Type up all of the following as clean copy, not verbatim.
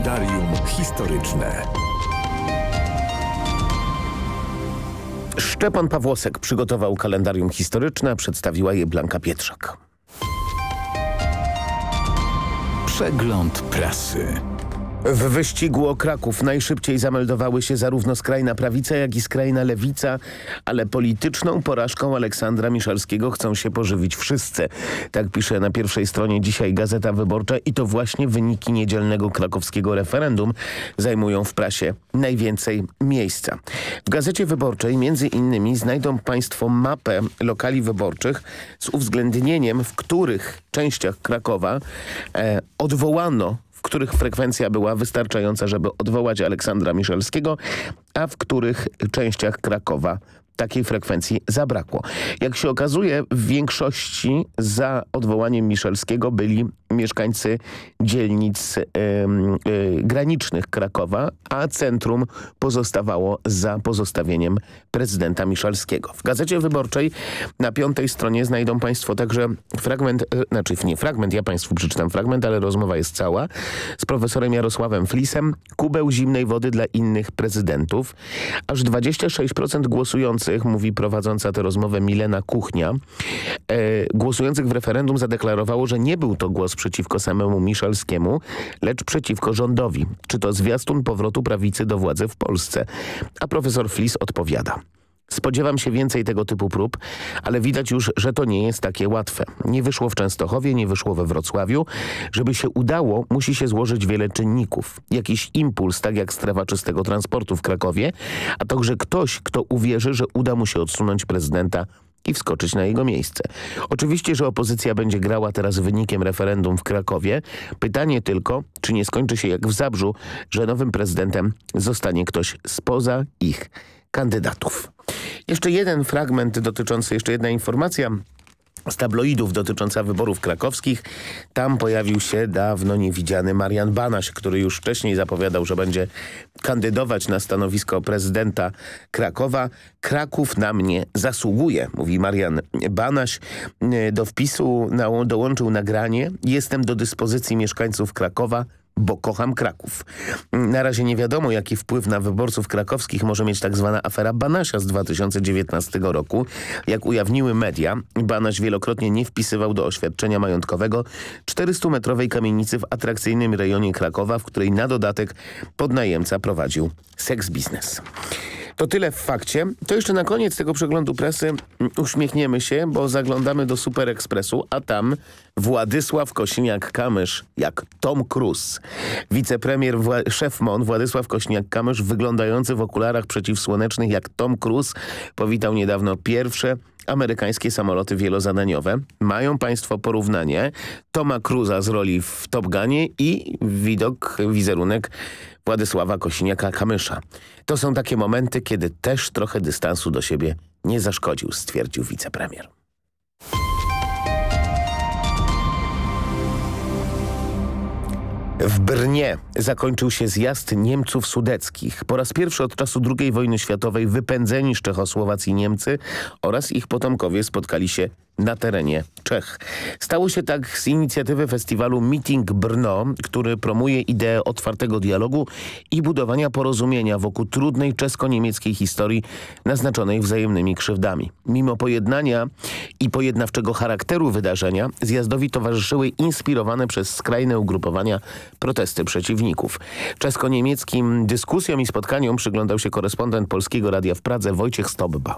Kalendarium historyczne. Szczepan Pawłosek przygotował kalendarium historyczne, a przedstawiła je Blanka Pietrzak. Przegląd prasy. W wyścigu o Kraków najszybciej zameldowały się zarówno skrajna prawica, jak i skrajna lewica, ale polityczną porażką Aleksandra Miszalskiego chcą się pożywić wszyscy. Tak pisze na pierwszej stronie dzisiaj Gazeta Wyborcza i to właśnie wyniki niedzielnego krakowskiego referendum zajmują w prasie najwięcej miejsca. W Gazecie Wyborczej między innymi znajdą Państwo mapę lokali wyborczych z uwzględnieniem, w których częściach Krakowa odwołano, w których frekwencja była wystarczająca, żeby odwołać Aleksandra Miszalskiego, a w których częściach Krakowa takiej frekwencji zabrakło. Jak się okazuje, w większości za odwołaniem Miszalskiego byli mieszkańcy dzielnic granicznych Krakowa, a centrum pozostawało za pozostawieniem prezydenta Miszalskiego. W Gazecie Wyborczej na 5. stronie znajdą Państwo także fragment, nie fragment, ja Państwu przeczytam fragment, ale rozmowa jest cała, z profesorem Jarosławem Flisem. Kubeł zimnej wody dla innych prezydentów. Aż 26% głosujących, mówi prowadząca tę rozmowę Milena Kuchnia, głosujących w referendum zadeklarowało, że nie był to głos przeciwko samemu Miszalskiemu, lecz przeciwko rządowi. Czy to zwiastun powrotu prawicy do władzy w Polsce? A profesor Flis odpowiada: spodziewam się więcej tego typu prób, ale widać już, że to nie jest takie łatwe. Nie wyszło w Częstochowie, nie wyszło we Wrocławiu. Żeby się udało, musi się złożyć wiele czynników. Jakiś impuls, tak jak strefa czystego transportu w Krakowie, a także ktoś, kto uwierzy, że uda mu się odsunąć prezydenta i wskoczyć na jego miejsce. Oczywiście, że opozycja będzie grała teraz wynikiem referendum w Krakowie. Pytanie tylko, czy nie skończy się jak w Zabrzu, że nowym prezydentem zostanie ktoś spoza ich kandydatów. Jeszcze jeden fragment dotyczący, jeszcze jedna informacja z tabloidów dotycząca wyborów krakowskich. Tam pojawił się dawno niewidziany Marian Banaś, który już wcześniej zapowiadał, że będzie kandydować na stanowisko prezydenta Krakowa. Kraków na mnie zasługuje, mówi Marian Banaś. Do wpisu dołączył nagranie: jestem do dyspozycji mieszkańców Krakowa, bo kocham Kraków. Na razie nie wiadomo, jaki wpływ na wyborców krakowskich może mieć tak zwana afera Banasia z 2019 roku. Jak ujawniły media, Banaś wielokrotnie nie wpisywał do oświadczenia majątkowego 400-metrowej kamienicy w atrakcyjnym rejonie Krakowa, w której na dodatek podnajemca prowadził seks biznes. To tyle w fakcie. To jeszcze na koniec tego przeglądu prasy uśmiechniemy się, bo zaglądamy do Super Expressu, a tam Władysław Kosiniak-Kamysz jak Tom Cruise. Wicepremier szef MON Władysław Kosiniak-Kamysz, wyglądający w okularach przeciwsłonecznych jak Tom Cruise, powitał niedawno pierwsze amerykańskie samoloty wielozadaniowe. Mają Państwo porównanie Toma Cruise'a z roli w Top Gunie i wizerunek Władysława Kosiniaka-Kamysza. To są takie momenty, kiedy też trochę dystansu do siebie nie zaszkodził, stwierdził wicepremier. W Brnie zakończył się zjazd Niemców sudeckich. Po raz pierwszy od czasu II wojny światowej wypędzeni z Czechosłowacji Niemcy oraz ich potomkowie spotkali się na terenie Czech. Stało się tak z inicjatywy festiwalu Meeting Brno, który promuje ideę otwartego dialogu i budowania porozumienia wokół trudnej czesko-niemieckiej historii naznaczonej wzajemnymi krzywdami. Mimo pojednania i pojednawczego charakteru wydarzenia, zjazdowi towarzyszyły inspirowane przez skrajne ugrupowania protesty przeciwników. Czesko-niemieckim dyskusjom i spotkaniom przyglądał się korespondent Polskiego Radia w Pradze Wojciech Stobba.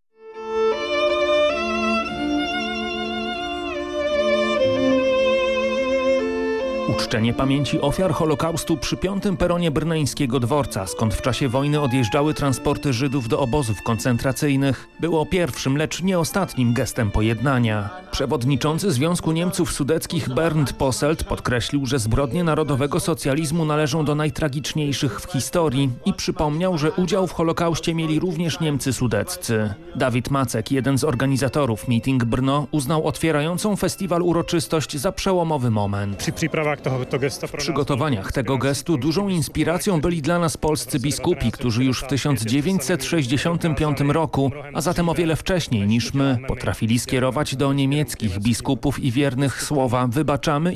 Uczczenie pamięci ofiar Holokaustu przy 5. peronie brneńskiego dworca, skąd w czasie wojny odjeżdżały transporty Żydów do obozów koncentracyjnych, było pierwszym, lecz nie ostatnim gestem pojednania. Przewodniczący Związku Niemców Sudeckich Bernd Posselt podkreślił, że zbrodnie narodowego socjalizmu należą do najtragiczniejszych w historii i przypomniał, że udział w Holokauście mieli również Niemcy sudeccy. Dawid Macek, jeden z organizatorów Meeting Brno, uznał otwierającą festiwal uroczystość za przełomowy moment. W przygotowaniach tego gestu dużą inspiracją byli dla nas polscy biskupi, którzy już w 1965 roku, a zatem o wiele wcześniej niż my, potrafili skierować do niemieckich biskupów i wiernych słowa: wybaczamy